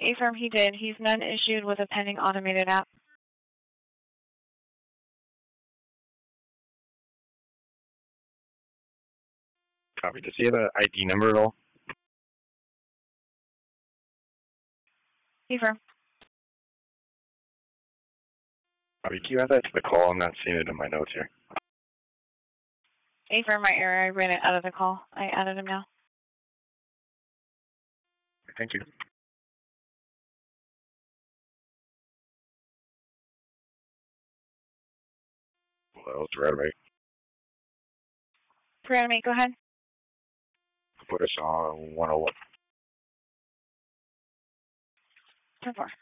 Affirm, he did. He's none issued with a pending automated app. Copy. Does he have an ID number at all? Affirm. Copy. Can you add that to the call? I'm not seeing it in my notes here. Affirm, my error. I ran it out of the call. I added him now. Thank you. Well, let's reanimate. Reanimate, go ahead. Put us on 101. 10-4.